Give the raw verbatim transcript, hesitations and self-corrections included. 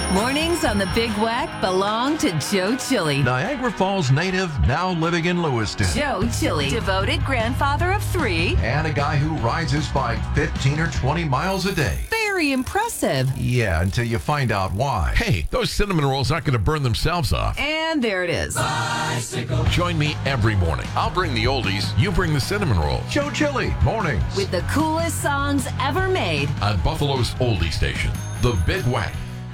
Mornings on the Big Wack belong to Joe Chili. Niagara Falls native, now living in Lewiston. Joe Chili, devoted grandfather of three. And a guy who rides his bike fifteen or twenty miles a day. Very impressive. Yeah, until you find out why. Hey, those cinnamon rolls aren't going to burn themselves off. And there it is. Bicycle. Join me every morning. I'll bring the oldies, you bring the cinnamon roll. Joe Chili, mornings. With the coolest songs ever made. On Buffalo's oldie station, The Big Wack.